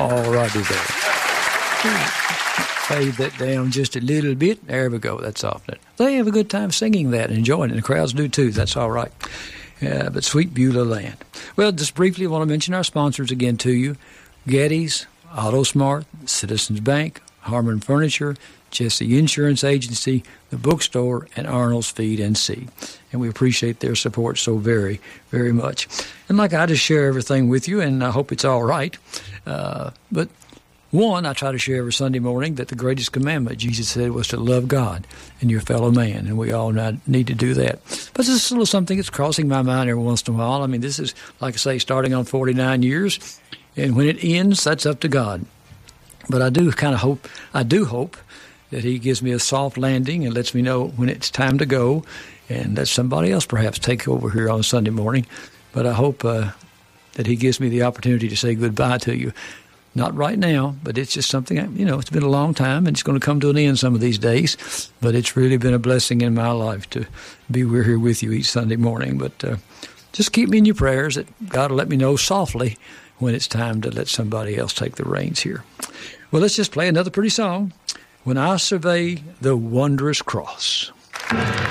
All righty there. Fade that down just a little bit. There we go. That's off. They have a good time singing that and enjoying it. And the crowds do too. That's all right. But Sweet Beulah Land. Well, just briefly, I want to mention our sponsors again to you. Getty's, AutoSmart, Citizens Bank, Harmon Furniture, Jesse Insurance Agency, the bookstore, and Arnold's Feed and Sea. And we appreciate their support so very, very much. And like I just share everything with you, and I hope it's all right. But one, I try to share every Sunday morning that the greatest commandment, Jesus said, was to love God and your fellow man, and we all need to do that. But this is a little something that's crossing my mind every once in a while. I mean, this is, like I say, starting on 49 years, and when it ends, that's up to God. But I do hope that he gives me a soft landing and lets me know when it's time to go, and let somebody else perhaps take over here on Sunday morning. But I hope that he gives me the opportunity to say goodbye to you. Not right now, but it's just something, it's been a long time, and it's going to come to an end some of these days. But it's really been a blessing in my life to be here with you each Sunday morning. But just keep me in your prayers that God will let me know softly when it's time to let somebody else take the reins here. Well, let's just play another pretty song, When I Survey the Wondrous Cross.